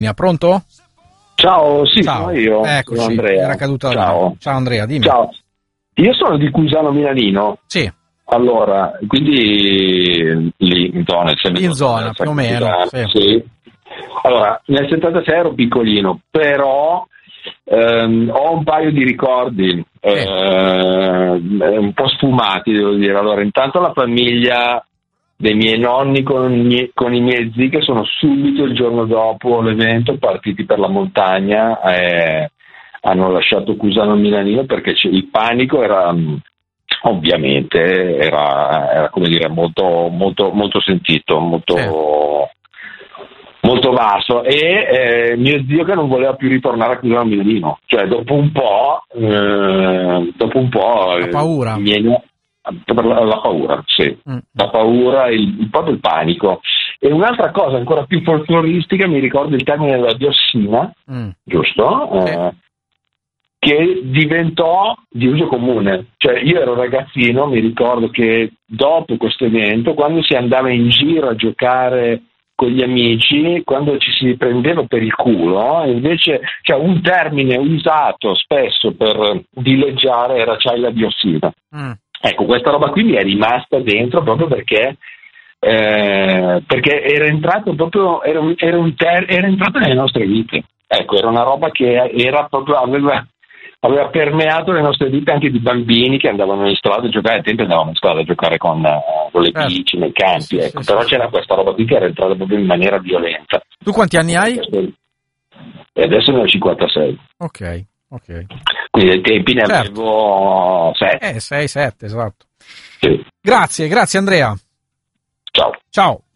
Pronto? Ciao, sì, Ciao. sono io. Eccoci, sono Andrea. era caduta la Ciao. linea. Ciao Andrea, dimmi. Ciao. Io sono di Cusano Milanino. Sì. Allora, quindi lì in zona, In zona, più o meno. Sì. Allora, nel 76 ero piccolino, però ho un paio di ricordi un po' sfumati, devo dire. Allora, intanto la famiglia dei miei nonni con i miei zii, che sono subito il giorno dopo l'evento partiti per la montagna e hanno lasciato Cusano Milanino perché il panico era, ovviamente, era come dire molto, molto, molto sentito, molto vasto, e mio zio che non voleva più ritornare a Cusano Milanino, cioè dopo un po' La paura. La paura, sì, la paura, proprio il panico. E un'altra cosa ancora più folcloristica, mi ricordo il termine della diossina, giusto? Che diventò di uso comune. Cioè, io ero ragazzino, mi ricordo che dopo questo evento, quando si andava in giro a giocare con gli amici, quando ci si prendeva per il culo, invece, cioè, un termine usato spesso per dileggiare era "c'hai la diossina". Ecco, questa roba qui mi è rimasta dentro proprio perché era entrato proprio, era entrato nelle nostre vite. Ecco, era una roba che era proprio, aveva permeato le nostre vite, anche di bambini che andavano in strada a giocare. Al tempo andavamo in strada a giocare con le bici nei campi, ecco. Però c'era questa roba qui che era entrata proprio in maniera violenta. Tu quanti anni hai? E adesso ne ho 56. Ok. Quindi ai tempi ne avevo 7. 6, 7, esatto. Sì. Grazie Andrea. Ciao.